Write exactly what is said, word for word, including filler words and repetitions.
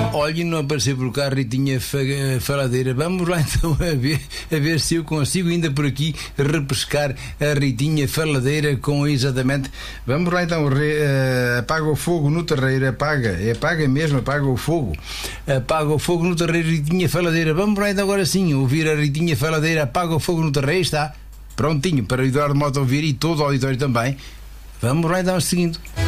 Olha, não apareceu por cá a Ritinha Faladeira. Vamos lá então a ver, a ver se eu consigo ainda por aqui repescar a Ritinha Faladeira com exatamente. Vamos lá então, re, uh, apaga o fogo no terreiro, apaga, apaga mesmo, apaga o fogo, apaga o fogo no terreiro, Ritinha Faladeira. Vamos lá então agora sim, ouvir a Ritinha Faladeira, apaga o fogo no terreiro, está prontinho para o Eduardo Mota ouvir e todo o auditório também. Vamos lá então seguindo.